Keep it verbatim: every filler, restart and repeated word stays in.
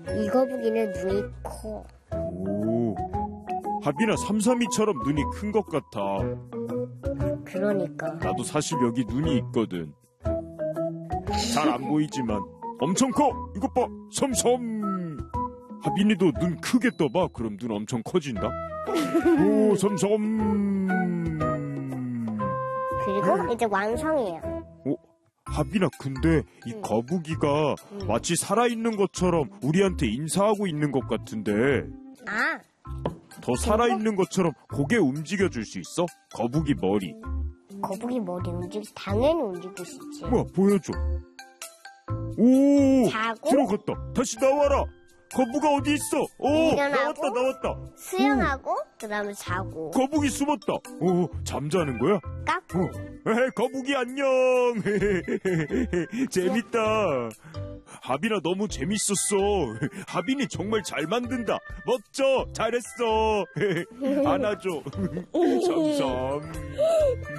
이 거북이는 눈이 커. 오, 하빈아 삼삼이처럼 눈이 큰 것 같아. 그러니까. 나도 사실 여기 눈이 있거든. 잘 안 보이지만 엄청 커. 이것 봐, 섬섬. 하빈이도 눈 크게 떠봐. 그럼 눈 엄청 커진다. 오, 섬섬. 그리고 이제 완성이에요. 어, 하빈아, 근데 이 응. 거북이가 응. 마치 살아있는 것처럼 우리한테 인사하고 있는 것 같은데 아, 더 살아있는 것처럼 고개 움직여줄 수 있어? 거북이 머리. 거북이 머리 움직, 당연히 움직일 수 있지. 뭐야, 보여줘. 오, 자고 들어갔다. 다시 나와라. 거북아 어디 있어? 오, 일어나고, 나왔다, 나왔다. 수영하고 그 다음에 자고 거북이 숨었다. 오, 잠자는 거야? 깎고. 어. 에헤, 거북이 안녕. 재밌다. 하빈아, 너무 재밌었어. 하빈이 정말 잘 만든다. 멋져. 잘했어. 안아줘. 삼삼.